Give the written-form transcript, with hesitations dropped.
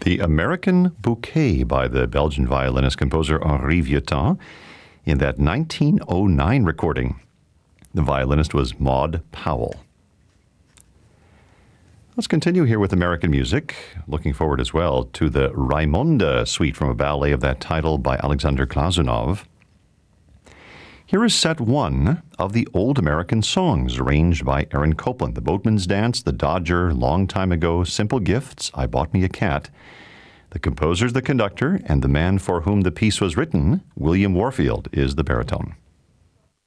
The American Bouquet by the Belgian violinist-composer Henri Vieuxtemps. In that 1909 recording, the violinist was Maud Powell. Let's continue here with American music. Looking forward as well to the Raimonda suite from a ballet of that title by Alexander Glazunov. Here is set one of the Old American Songs, arranged by Aaron Copland. The Boatman's Dance, The Dodger, Long Time Ago, Simple Gifts, I Bought Me a Cat. The composer's the conductor, and the man for whom the piece was written, William Warfield, is the baritone.